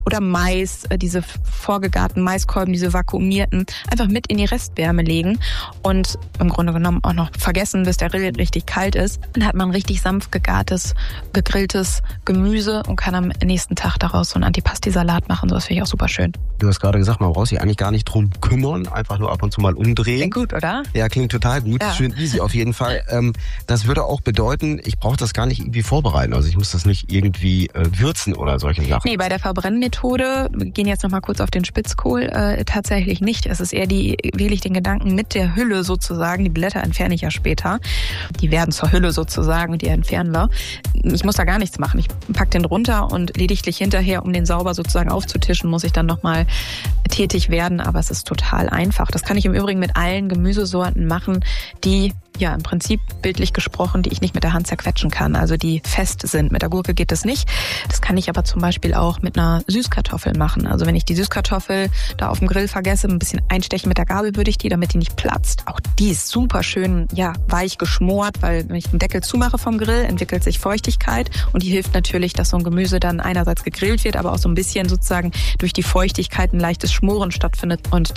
oder Mais, diese vorgegarten Maiskolben, diese vakuumierten, einfach mit in die Restwärme legen und im Grunde genommen auch noch vergessen, bis der Grill richtig kalt ist. Dann hat man richtig sanft gegartes, gegrilltes Gemüse und kann am nächsten Tag daraus so einen Antipasti-Salat machen. So, das finde ich auch super schön. Du hast gerade gesagt, man braucht sich eigentlich gar nicht drum kümmern, einfach nur ab und zu mal umdrehen. Klingt gut, oder? Ja, klingt total gut. Ja. Schön easy auf jeden Fall. Das würde auch bedeuten, ich brauche das gar nicht irgendwie vorbereiten. Also ich muss das nicht irgendwie würzen oder solche Sachen. Nee, bei der Verbrennmethode, wir gehen jetzt noch mal kurz auf den Spitzkohl, tatsächlich nicht. Es ist eher wirklich den Gedanken mit der Hülle sozusagen. Die Blätter entferne ich ja später. Die werden zur Hülle sozusagen und die entfernen wir. Ich muss da gar nichts machen. Ich packe den runter und lediglich hinterher, um den sauber sozusagen aufzutischen, muss ich dann noch mal tätig werden. Aber es ist total einfach. Das kann ich im Übrigen mit allen Gemüsesorten machen, die ja im Prinzip bildlich gesprochen, die ich nicht mit der Hand zerquetschen kann, also die fest sind. Mit der Gurke geht das nicht. Das kann ich aber zum Beispiel auch mit einer Süßkartoffel machen. Also wenn ich die Süßkartoffel da auf dem Grill vergesse, ein bisschen einstechen mit der Gabel würde ich die, damit die nicht platzt. Auch die ist super schön, ja, weich geschmort, weil wenn ich den Deckel zumache vom Grill, entwickelt sich Feuchtigkeit und die hilft natürlich, dass so ein Gemüse dann einerseits gegrillt wird, aber auch so ein bisschen sozusagen durch die Feuchtigkeit ein leichtes Schmoren stattfindet und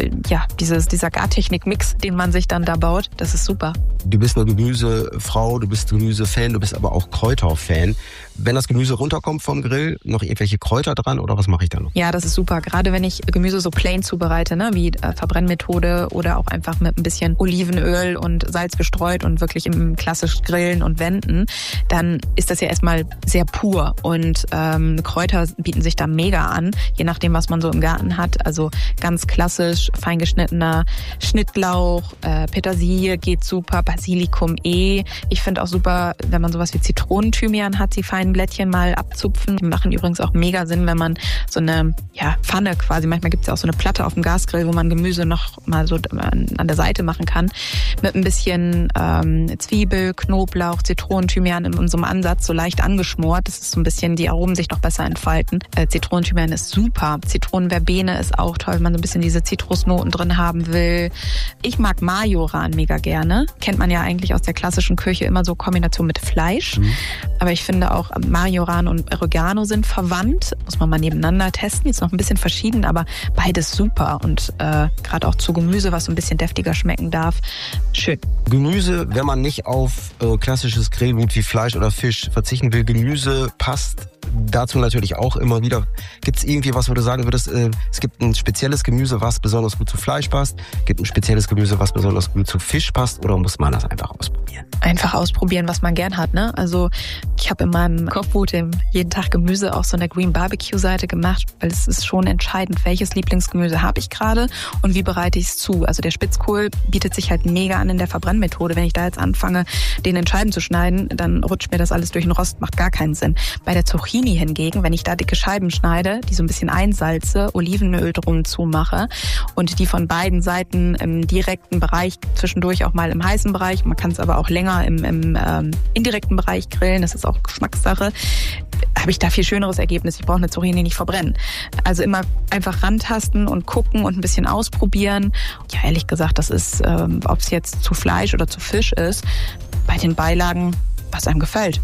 dieser Gartechnik-Mix, den man sich dann da baut, das ist super. Du bist eine Gemüsefrau, du bist Gemüsefan, du bist aber auch Kräuterfan. Wenn das Gemüse runterkommt vom Grill, noch irgendwelche Kräuter dran oder was mache ich da noch? Ja, das ist super. Gerade wenn ich Gemüse so plain zubereite, ne, wie Verbrennmethode oder auch einfach mit ein bisschen Olivenöl und Salz gestreut und wirklich im klassisch Grillen und Wenden, dann ist das ja erstmal sehr pur und Kräuter bieten sich da mega an, je nachdem, was man so im Garten hat. Also ganz klassisch fein geschnittener Schnittlauch, Petersilie geht super, Basilikum Ich finde auch super, wenn man sowas wie Zitronenthymian hat, die feinen Blättchen mal abzupfen. Die machen übrigens auch mega Sinn, wenn man so eine Pfanne quasi, manchmal gibt es ja auch so eine Platte auf dem Gasgrill, wo man Gemüse noch mal so an der Seite machen kann. Mit ein bisschen Zwiebel, Knoblauch, Zitronenthymian in unserem Ansatz, so leicht angeschmort. Das ist so ein bisschen, die Aromen sich noch besser entfalten. Zitronenthymian ist super. Zitronenverbene ist auch toll, wenn man so ein bisschen diese Zitrusnoten drin haben will. Ich mag Majoran mega gerne. Kennt man ja eigentlich aus der klassischen Küche immer so Kombination mit Fleisch. Aber ich finde auch Majoran und Oregano sind verwandt. Muss man mal nebeneinander testen. Ist noch ein bisschen verschieden, aber beides super. Und gerade auch zu Gemüse, was so ein bisschen deftiger schmecken darf. Schön. Gemüse, wenn man nicht auf klassisches Grillgut wie Fleisch oder Fisch verzichten will, Gemüse passt dazu natürlich auch immer wieder. Gibt es irgendwie was, wo du sagen würdest, es gibt ein spezielles Gemüse, was besonders gut zu Fleisch passt? Gibt ein spezielles Gemüse, was besonders gut zu Fisch passt? Oder muss man das einfach ausprobieren? Einfach ausprobieren, was man gern hat, ne? Also ich habe in meinem Kochbuch jeden Tag Gemüse auch so eine Green Barbecue Seite gemacht, weil es ist schon entscheidend, welches Lieblingsgemüse habe ich gerade und wie bereite ich es zu. Also der Spitzkohl bietet sich halt mega an in der Verbrennmethode. Wenn ich da jetzt anfange, den in Scheiben zu schneiden, dann rutscht mir das alles durch den Rost, macht gar keinen Sinn. Bei der Zucchini hingegen, wenn ich da dicke Scheiben schneide, die so ein bisschen einsalze, Olivenöl drum zumache und die von beiden Seiten im direkten Bereich, zwischendurch auch mal im heißen Bereich, man kann es aber auch länger im indirekten Bereich grillen, das ist auch Geschmackssache, habe ich da viel schöneres Ergebnis. Ich brauche eine Zucchini nicht verbrennen. Also immer einfach rantasten und gucken und ein bisschen ausprobieren. Ja, ehrlich gesagt, das ist, ob es jetzt zu Fleisch oder zu Fisch ist, bei den Beilagen, was einem gefällt.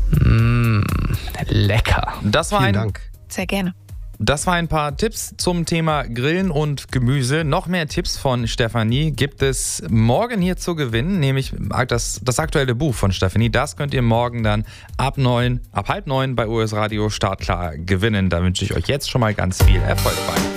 Lecker. Vielen Dank. Sehr gerne. Das waren ein paar Tipps zum Thema Grillen und Gemüse. Noch mehr Tipps von Stefanie gibt es morgen hier zu gewinnen, nämlich das aktuelle Buch von Stefanie. Das könnt ihr morgen dann ab 8:30 bei US Radio startklar gewinnen. Da wünsche ich euch jetzt schon mal ganz viel Erfolg bei.